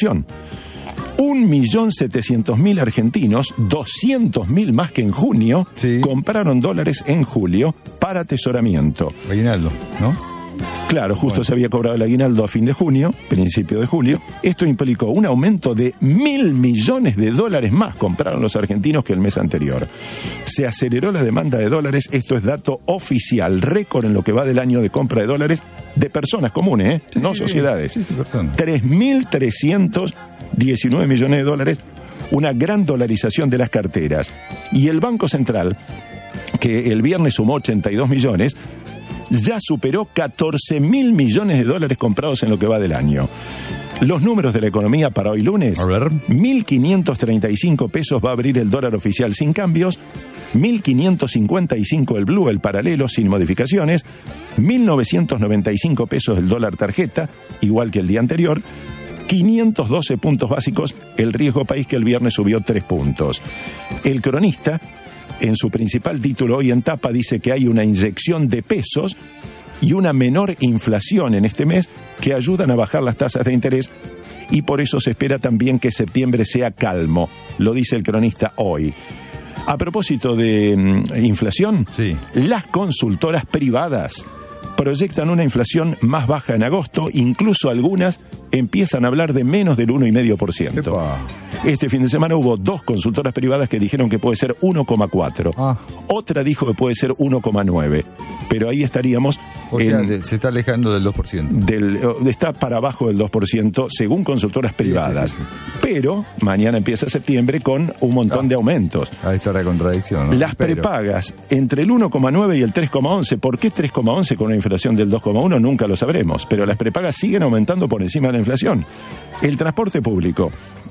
inflación. 1.700.000 argentinos, 200.000 más que en junio, compraron dólares en julio para atesoramiento. Aguinaldo, ¿no? Claro, justo se había cobrado el aguinaldo a fin de junio, principio de julio. Esto implicó un aumento de $1.000 millones más compraron los argentinos que el mes anterior. Se aceleró la demanda de dólares, esto es dato oficial, récord en lo que va del año de compra de dólares de personas comunes, no sociedades. 3.319 millones de dólares, una gran dolarización de las carteras. Y el Banco Central, que el viernes sumó 82 millones, ya superó 14.000 millones de dólares comprados en lo que va del año. Los números de la economía para hoy lunes: 1.535 pesos va a abrir el dólar oficial sin cambios, 1.555 el blue, el paralelo, sin modificaciones, 1.995 pesos el dólar tarjeta, igual que el día anterior, 512 puntos básicos el riesgo país, que el viernes subió 3 puntos. El Cronista, en su principal título hoy en tapa, dice que hay una inyección de pesos y una menor inflación en este mes que ayudan a bajar las tasas de interés, y por eso se espera también que septiembre sea calmo, lo dice el Cronista hoy. A propósito de inflación, las consultoras privadas proyectan una inflación más baja en agosto, incluso algunas empiezan a hablar de menos del 1,5%. Este fin de semana hubo 2 consultoras privadas que dijeron que puede ser 1,4. Otra dijo que puede ser 1,9. Pero ahí estaríamos... O sea, se está alejando del 2%. Está para abajo del 2%, según consultoras privadas. Sí. Pero mañana empieza septiembre con un montón de aumentos. Ahí está la contradicción, ¿no? Las prepagas entre el 1,9 y el 3,11. ¿Por qué 3,11 con una inflación del 2,1? Nunca lo sabremos. Pero las prepagas siguen aumentando por encima de la inflación. El transporte público.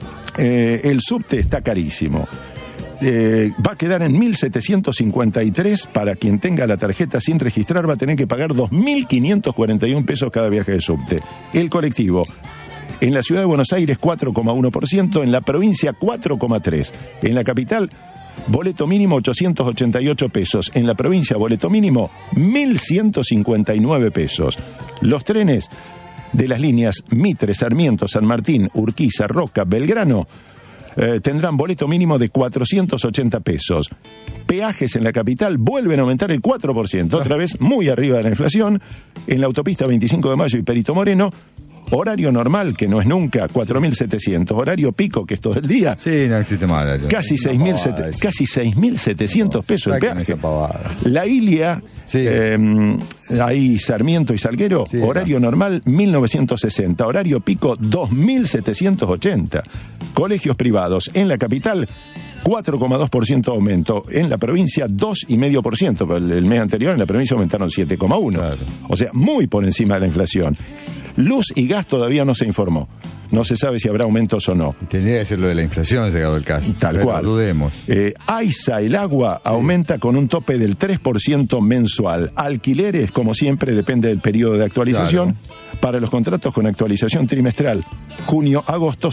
El subte está carísimo. Va a quedar en 1.753 para quien tenga la tarjeta sin registrar, va a tener que pagar 2.541 pesos cada viaje de subte. El colectivo, en la ciudad de Buenos Aires 4,1%, en la provincia 4,3%, en la capital boleto mínimo 888 pesos, en la provincia boleto mínimo 1.159 pesos. Los trenes de las líneas Mitre, Sarmiento, San Martín, Urquiza, Roca, Belgrano tendrán boleto mínimo de 480 pesos. Peajes en la capital vuelven a aumentar el 4%, otra vez muy arriba de la inflación. En la autopista 25 de Mayo y Perito Moreno, horario normal, que no es nunca, 4.700. Horario pico, que es todo el día. Sí, no existe mal. Casi 6.700 pesos el peaje. La Ilia, ahí Sarmiento y Salguero, horario normal 1.960. Horario pico 2.780. Colegios privados en la capital 4,2% aumento, en la provincia 2,5%, el mes anterior en la provincia aumentaron 7,1%. Claro. O sea, muy por encima de la inflación. Luz y gas todavía no se informó. No se sabe si habrá aumentos o no. Tendría que ser lo de la inflación, llegado el caso. Tal cual. Dudemos. AISA, el agua, aumenta con un tope del 3% mensual. Alquileres, como siempre, depende del periodo de actualización. Claro. Para los contratos con actualización trimestral, junio-agosto,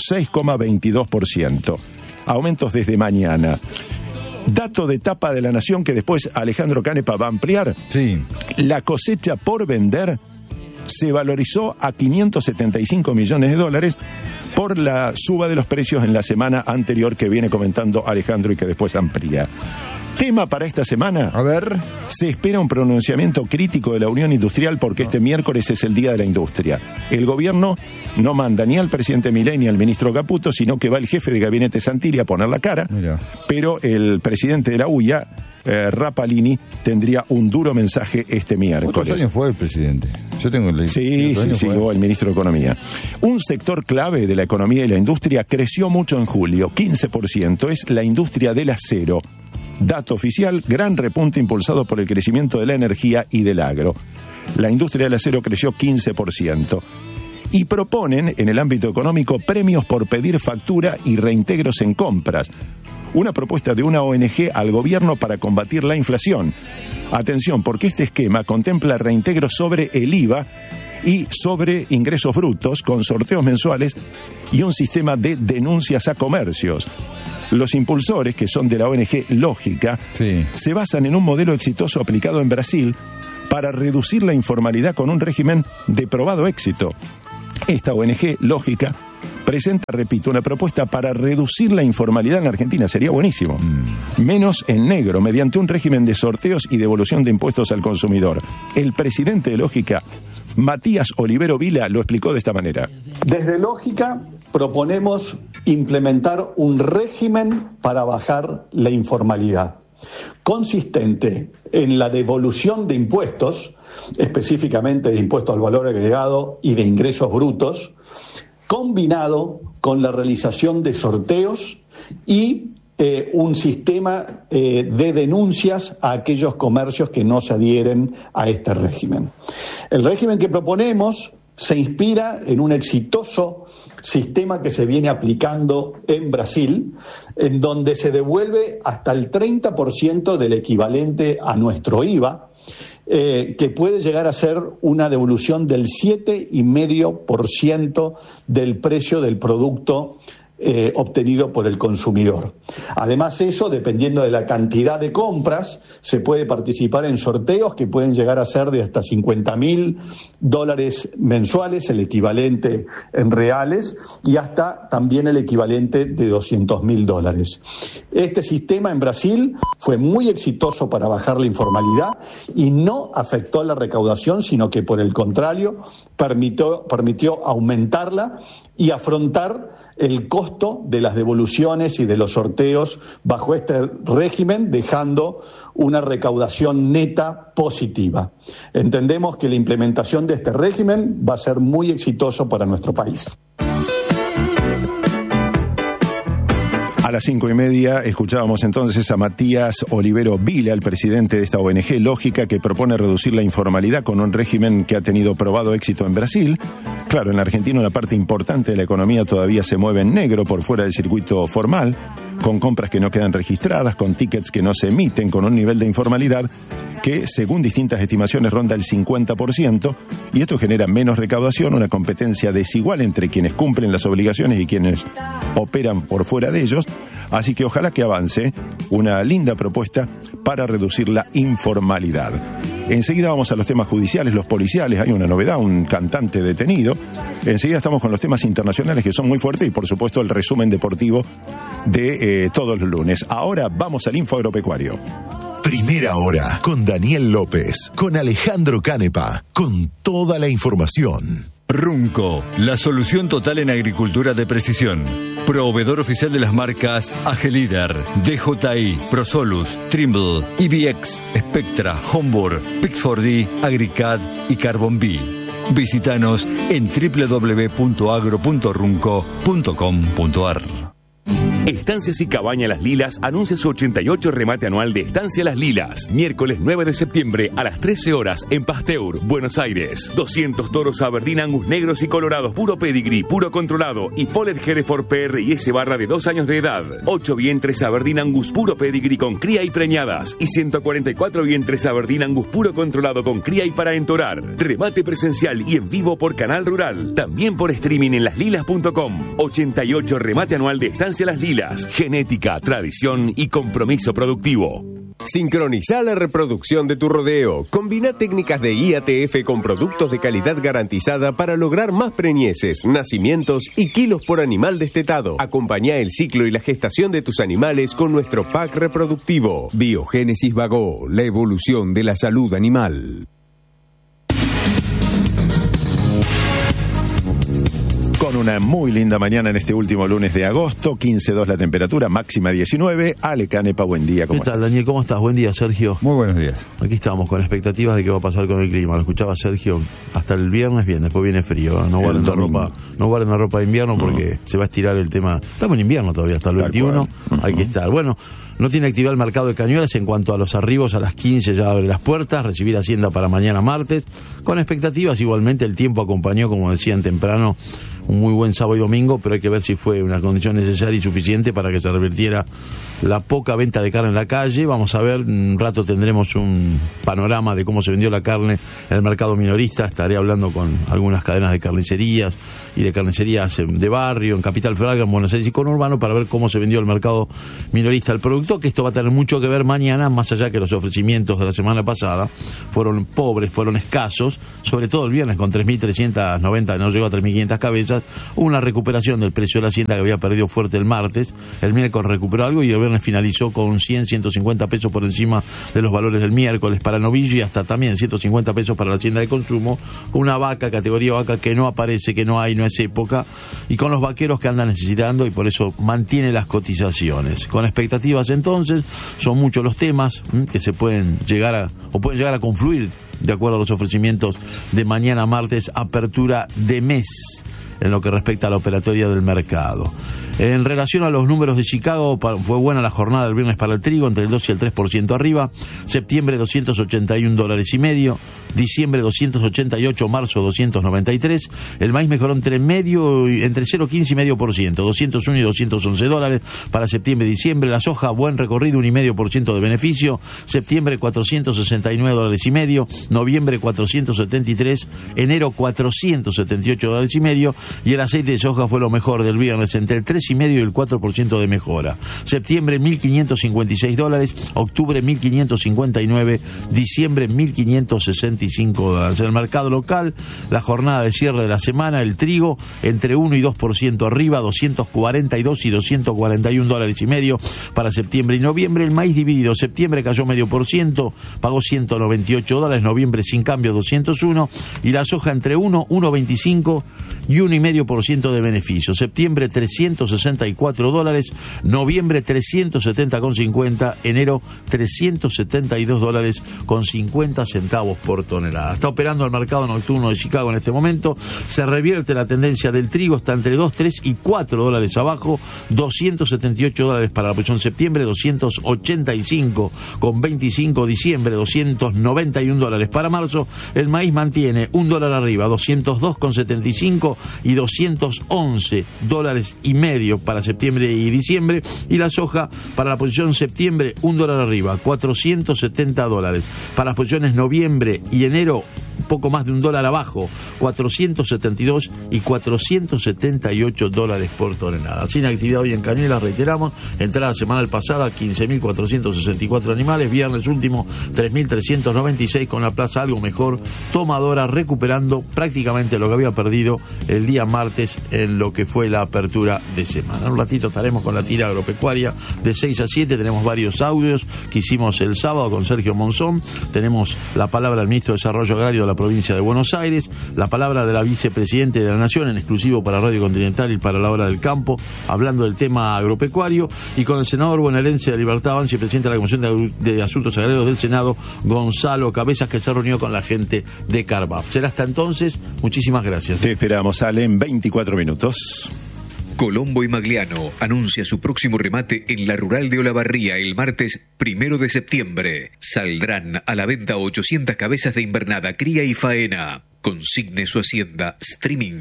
6,22%. Aumentos desde mañana. Dato de tapa de La Nación que después Alejandro Canepa va a ampliar. La cosecha por vender se valorizó a 575 millones de dólares por la suba de los precios en la semana anterior que viene comentando Alejandro y que después amplía. Tema para esta semana. A ver. Se espera un pronunciamiento crítico de la Unión Industrial porque este miércoles es el Día de la Industria. El gobierno no manda ni al presidente Milei ni al ministro Caputo, sino que va el jefe de gabinete Santilli a poner la cara. Mira. Pero el presidente de la UIA, Rapalini, tendría un duro mensaje este miércoles. ¿Cuántos años fue el presidente? Yo tengo el... Sí, o el ministro de Economía. Un sector clave de la economía y la industria creció mucho en julio, 15%, es la industria del acero. Dato oficial, gran repunte impulsado por el crecimiento de la energía y del agro. La industria del acero creció 15%. Y proponen, en el ámbito económico, premios por pedir factura y reintegros en compras. Una propuesta de una ONG al gobierno para combatir la inflación. Atención, porque este esquema contempla reintegros sobre el IVA y sobre ingresos brutos, con sorteos mensuales y un sistema de denuncias a comercios. Los impulsores, que son de la ONG Lógica, se basan en un modelo exitoso aplicado en Brasil para reducir la informalidad con un régimen de probado éxito. Esta ONG Lógica presenta, repito, una propuesta para reducir la informalidad en la Argentina. Sería buenísimo. Menos en negro, mediante un régimen de sorteos y devolución de impuestos al consumidor. El presidente de Lógica, Matías Olivero Vila, lo explicó de esta manera. Desde Lógica proponemos implementar un régimen para bajar la informalidad, consistente en la devolución de impuestos, específicamente de impuesto al valor agregado y de ingresos brutos, combinado con la realización de sorteos y un sistema de denuncias a aquellos comercios que no se adhieren a este régimen. El régimen que proponemos se inspira en un exitoso sistema que se viene aplicando en Brasil, en donde se devuelve hasta el 30% del equivalente a nuestro IVA, que puede llegar a ser una devolución del 7,5% del precio del producto obtenido por el consumidor. Además, eso, dependiendo de la cantidad de compras, se puede participar en sorteos que pueden llegar a ser de hasta $50.000 mensuales, el equivalente en reales, y hasta también el equivalente de $200.000. Este sistema en Brasil fue muy exitoso para bajar la informalidad y no afectó la recaudación, sino que por el contrario permitió aumentarla y afrontar el costo de las devoluciones y de los sorteos bajo este régimen, dejando una recaudación neta positiva. Entendemos que la implementación de este régimen va a ser muy exitoso para nuestro país. A las 5:30 escuchábamos entonces a Matías Olivero Vila, el presidente de esta ONG Lógica, que propone reducir la informalidad con un régimen que ha tenido probado éxito en Brasil. Claro, en la Argentina una parte importante de la economía todavía se mueve en negro por fuera del circuito formal, con compras que no quedan registradas, con tickets que no se emiten, con un nivel de informalidad que, según distintas estimaciones, ronda el 50%, y esto genera menos recaudación, una competencia desigual entre quienes cumplen las obligaciones y quienes operan por fuera de ellos. Así que ojalá que avance una linda propuesta para reducir la informalidad. Enseguida vamos a los temas judiciales, los policiales. Hay una novedad, un cantante detenido. Enseguida estamos con los temas internacionales, que son muy fuertes, y por supuesto el resumen deportivo de todos los lunes. Ahora vamos al Info Agropecuario. Primera Hora con Daniel López, con Alejandro Canepa, con toda la información. Runco, la solución total en agricultura de precisión. Proveedor oficial de las marcas Agelider, DJI, Prosolus, Trimble, EBX, Spectra, Homburg, Pix4D, Agricad y Carbon B. Visítanos en www.agro.runco.com.ar. Estancias y Cabaña Las Lilas anuncia su 88 remate anual de Estancia Las Lilas. Miércoles 9 de septiembre a las 13 horas en Pasteur, Buenos Aires. 200 toros Aberdeen Angus negros y colorados, puro pedigree, puro controlado y Polet Hereford PR y S barra de 2 años de edad. 8 vientres Aberdeen Angus puro pedigree con cría y preñadas. Y 144 vientres Aberdeen Angus puro controlado con cría y para entorar. Remate presencial y en vivo por Canal Rural. También por streaming en laslilas.com. 88 remate anual de Estancia Las Lilas. Genética, tradición y compromiso productivo. Sincroniza la reproducción de tu rodeo. Combina técnicas de IATF con productos de calidad garantizada para lograr más preñeces, nacimientos y kilos por animal destetado. Acompaña el ciclo y la gestación de tus animales con nuestro pack reproductivo. Biogénesis Vago, la evolución de la salud animal. Con una muy linda mañana en este último lunes de agosto, 15.2 la temperatura, máxima 19. Ale Canepa, buen día. ¿Qué tal, Daniel? ¿Cómo estás? Buen día, Sergio. Muy buenos días. Aquí estamos con expectativas de qué va a pasar con el clima. Lo escuchaba Sergio, hasta el viernes bien, después viene frío. No guarden la ropa, no guarden la ropa de invierno porque se va a estirar el tema. Estamos en invierno todavía, hasta el 21. Hay que estar. Bueno, no tiene actividad el mercado de Cañuelas en cuanto a los arribos. A las 15 ya abre las puertas, recibir Hacienda para mañana martes. Con expectativas, igualmente el tiempo acompañó, como decían temprano, un muy buen sábado y domingo, pero hay que ver si fue una condición necesaria y suficiente para que se revirtiera la poca venta de carne en la calle. Vamos a ver, un rato tendremos un panorama de cómo se vendió la carne en el mercado minorista. Estaré hablando con algunas cadenas de carnicerías y de carnicerías de barrio, en Capital Federal, en Buenos Aires y conurbano, para ver cómo se vendió el mercado minorista el producto, que esto va a tener mucho que ver mañana, más allá que los ofrecimientos de la semana pasada fueron pobres, fueron escasos, sobre todo el viernes con 3.390, no llegó a 3.500 cabezas. empresas, una recuperación del precio de la hacienda que había perdido fuerte el martes, el miércoles recuperó algo y el viernes finalizó con 150 pesos por encima de los valores del miércoles para novillo y hasta también 150 pesos para la hacienda de consumo, una vaca, categoría vaca que no aparece, que no hay, no es época, y con los vaqueros que andan necesitando y por eso mantiene las cotizaciones. Con expectativas entonces, son muchos los temas que se pueden llegar a confluir de acuerdo a los ofrecimientos de mañana martes, apertura de mes en lo que respecta a la operatoria del mercado. En relación a los números de Chicago, fue buena la jornada del viernes para el trigo, entre el 2 y el 3% arriba, septiembre $281.50, diciembre 288, marzo 293, el maíz mejoró entre 0,15 y medio por ciento, 201 y $211 para septiembre y diciembre, la soja buen recorrido, 1,5% de beneficio, septiembre $469.50, noviembre 473, enero $478.50 y el aceite de soja fue lo mejor del viernes, entre el 3,5 y el 4% de mejora. Septiembre $1.556, octubre $1.559, diciembre $1.565. En el mercado local, la jornada de cierre de la semana, el trigo entre 1 y 2% arriba, $242 y $241.50 para septiembre y noviembre. El maíz dividido, septiembre cayó 0,5%, pagó $198, noviembre sin cambio 201 y la soja entre 1, 1,25 y 1,5% de beneficio. Septiembre $364, noviembre $370.50, enero $372.50 por tonelada. Está operando el mercado nocturno de Chicago en este momento. Se revierte la tendencia del trigo, está entre 2, 3 y $4 abajo, $278 para la posición septiembre, 285.25 diciembre, $291 para marzo. El maíz mantiene $1 arriba, 202.75 y $211.50 para septiembre y diciembre, y la soja para la posición septiembre $1 arriba, $470. Para las posiciones noviembre y enero, poco más de $1 abajo, 472 y $478 por tonelada. Sin actividad hoy en Cañuelas, reiteramos, entrada semanal pasada 15.464 animales, viernes último 3.396 con la plaza algo mejor, tomadora recuperando prácticamente lo que había perdido el día martes en lo que fue la apertura de semana. En un ratito estaremos con la tira agropecuaria de 6 a 7, tenemos varios audios que hicimos el sábado con Sergio Monzón, tenemos la palabra del ministro de Desarrollo Agrario de la provincia de Buenos Aires, la palabra de la vicepresidente de la Nación en exclusivo para Radio Continental y para La Hora del Campo, hablando del tema agropecuario, y con el senador bonaerense de Libertad Avanza y presidente de la Comisión de Asuntos Agrarios del Senado, Gonzalo Cabezas, que se reunió con la gente de Carvap. Será hasta entonces, muchísimas gracias. Te esperamos, Ale, en 24 minutos. Colombo y Magliano anuncia su próximo remate en la Rural de Olavarría el martes 1 de septiembre. Saldrán a la venta 800 cabezas de invernada, cría y faena. Consigne su hacienda streaming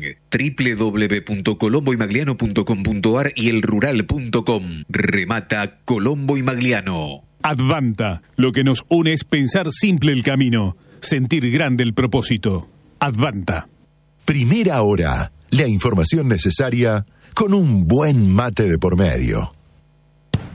www.colomboymagliano.com.ar y elrural.com. Remata Colombo y Magliano. Advanta, lo que nos une es pensar simple el camino, sentir grande el propósito. Advanta. Primera hora, la información necesaria con un buen mate de por medio.